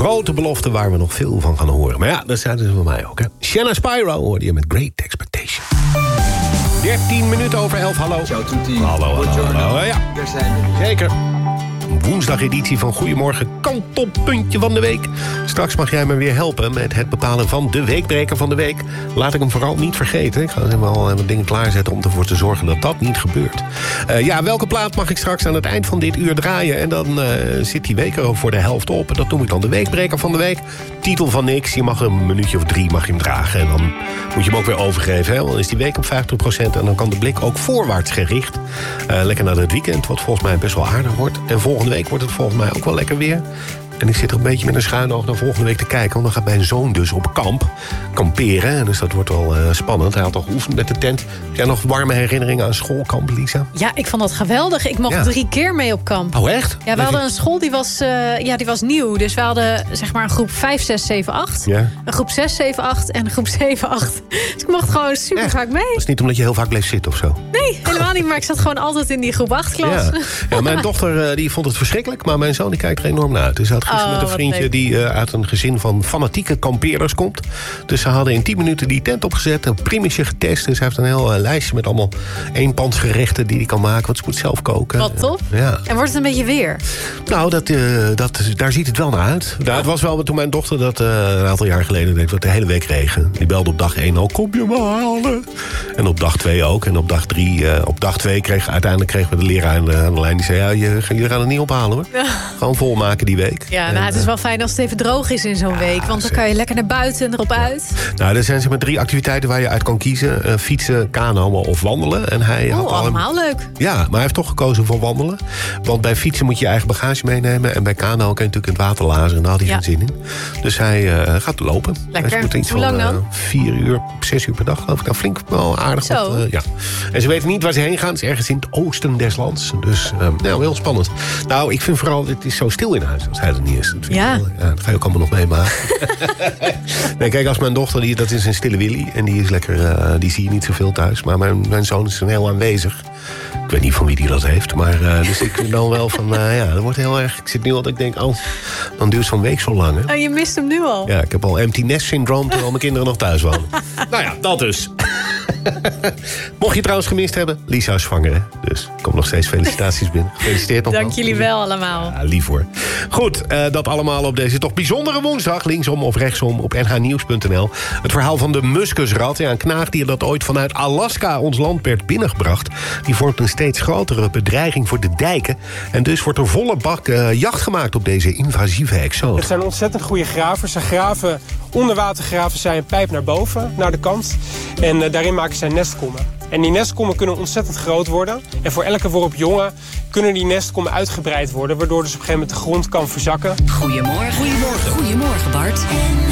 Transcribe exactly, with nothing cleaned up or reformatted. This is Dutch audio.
grote belofte waar we nog veel van gaan horen. Maar ja, dat zijn ze van mij ook. Hè. Shanna Spyro hoorde je met Great Expectation. dertien minuten over elf, hallo. Ciao tutti. Hallo, hallo, hallo. Ja, Daar zijn we. zeker. Woensdageditie van Goedemorgen, kantelpuntje van de week. Straks mag jij me weer helpen met het bepalen van de weekbreker van de week. Laat ik hem vooral niet vergeten. Ik ga helemaal wat dingen klaarzetten om ervoor te zorgen dat dat niet gebeurt. Uh, ja, welke plaat mag ik straks aan het eind van dit uur draaien? En dan uh, zit die week er voor de helft op. Dat noem ik dan de weekbreker van de week. Titel van niks. Je mag een minuutje of drie mag je hem dragen. En dan moet je hem ook weer overgeven. Hè? Dan is die week op vijftig procent. En dan kan de blik ook voorwaarts gericht. Uh, lekker naar het weekend, wat volgens mij best wel aardig wordt. En volgende week wordt het volgens mij ook wel lekker weer. En ik zit er een beetje met een schuin oog naar volgende week te kijken. Want dan gaat mijn zoon dus op kamp kamperen. En dus dat wordt wel uh, spannend. Hij had al geoefend met de tent. Heb jij nog warme herinneringen aan schoolkamp, Lisa? Ja, ik vond dat geweldig. Ik mocht ja. drie keer mee op kamp. Oh, echt? Ja, we hadden een school die was, uh, ja, die was nieuw. Dus we hadden zeg maar een groep vijf, zes, zeven, acht. Ja. Een groep zes, zeven, acht en een groep zeven, acht. Dus ik mocht gewoon super echt? vaak mee. Dat is niet omdat je heel vaak bleef zitten of zo? Nee, helemaal niet. Maar ik zat gewoon altijd in die groep acht klas. Ja. Ja, mijn dochter uh, die vond het verschrikkelijk. Maar mijn zoon die kijkt er enorm naar uit. Dus hij had gisteren oh, met een vriendje die uh, uit een gezin van fanatieke kampeerders komt. Dus ze hadden in tien minuten die tent opgezet. Een primetje getest. Dus hij heeft een heel uh, lijstje met allemaal eenpansgerechten die hij kan maken. Want ze moet zelf koken. Wat top. Ja. En wordt het een beetje weer? Nou, dat, uh, dat, daar ziet het wel naar uit. Ja, het was wel toen mijn dochter dat uh, een aantal jaar geleden deed. Wat de hele week regen. Die belde op dag één al. Kom je me halen? En op dag twee ook. En op dag drie, uh, op dag twee kreeg uiteindelijk kregen we de leraar aan de, aan de lijn. Die zei, ja, je, jullie gaan het niet ophalen hoor. Ja. Gewoon volmaken die week. Ja, nou, en, het is wel fijn als het even droog is in zo'n ja, week. Want dan kan je lekker naar buiten en erop ja. uit. Nou, er zijn zeg maar drie activiteiten waar je uit kan kiezen. Uh, fietsen, kanoën of wandelen. En hij oh, had al allemaal een... leuk. Ja, maar hij heeft toch gekozen voor wandelen. Want bij fietsen moet je je eigen bagage meenemen. En bij kanoën kan je natuurlijk in het water lazen. En daar had hij ja. geen zin in. Dus hij uh, gaat lopen. Lekker. Hij iets Hoe lang van, dan? Uh, vier uur, zes uur per dag geloof ik. Nou, flink wel aardig. Zo. Wat, uh, ja. En ze weten niet waar ze heen gaan. Het is ergens in het oosten des lands. Dus uh, nou, heel spannend. Nou, ik vind vooral, het is zo stil in huis als hij er niet is. Dat vind ja. Wel, ja, dat ga je ook allemaal nog meemaken. Nee, kijk, als mijn dochter, die, dat is een stille Willy. En die is lekker, uh, die zie je niet zoveel thuis. Maar mijn, mijn zoon is heel aanwezig. Ik weet niet van wie die dat heeft. Maar uh, dus ik vind dan wel van, uh, ja, dat wordt heel erg. Ik zit nu al dat ik denk, oh, dan duurt zo'n week zo lang. Hè? Oh, je mist hem nu al. Ja, ik heb al empty nest syndroom terwijl mijn kinderen nog thuis wonen. Nou ja, dat dus. Mocht je trouwens gemist hebben, Lisa is zwanger, hè? Dus kom nog steeds felicitaties binnen. Gefeliciteerd nog. Dank jullie wel allemaal. Ja, lief hoor. Goed, uh, dat allemaal op deze toch bijzondere woensdag. Linksom of rechtsom op n h nieuws punt n l. Het verhaal van de muskusrat. Ja, een knaagdier dat ooit vanuit Alaska ons land werd binnengebracht. Die vormt een steeds grotere bedreiging voor de dijken. En dus wordt er volle bak uh, jacht gemaakt op deze invasieve exoot. Het zijn ontzettend goede gravers. Ze graven, onder water graven zij een pijp naar boven, naar de kant. En uh, daarin maken zij nestkommen. En die nestkommen kunnen ontzettend groot worden. En voor elke worp jongen kunnen die nestkommen uitgebreid worden, waardoor dus op een gegeven moment de grond kan verzakken. Goedemorgen. Goedemorgen. Goedemorgen, Bart.